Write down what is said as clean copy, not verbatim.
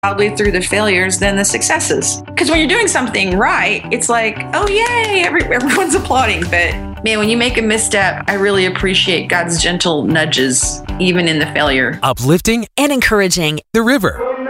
proudly through the failures than the successes. Because when you're doing something right, it's like, oh, yay, everyone's applauding. But man, when you make a misstep, I really appreciate God's gentle nudges, even in the failure. Uplifting and encouraging. The River.